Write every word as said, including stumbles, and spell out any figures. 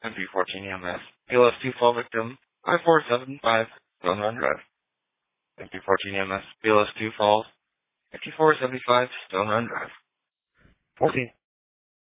M P fourteen E M S, P L S two fall victim, five four seven five, Stone Run Drive. M P fourteen E M S, P L S two falls, fifty-four seventy-five, Stone Run Drive. fourteen.